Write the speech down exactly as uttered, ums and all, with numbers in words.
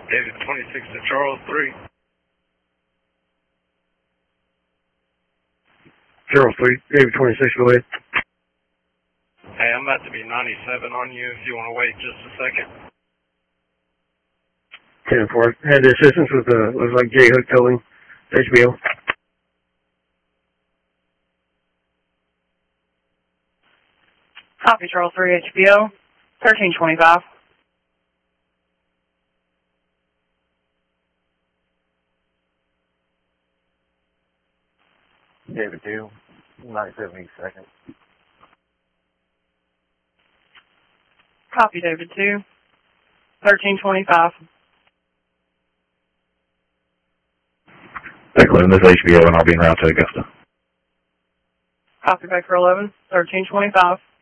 David twenty-six to Charles three. Charles three, David twenty-six, go ahead. Hey, I'm about to be ninety-seven on you if you want to wait just a second. ten four. Had the assistance with, uh, looks like J Hook towing, H B O. Copy, Charles three, H B O, thirteen twenty-five. David two, ninety-seven East second. Copy, David two, thirteen twenty-five. Baker this is H B O and I'll be en route to Augusta. Copy, Baker eleven, thirteen twenty-five.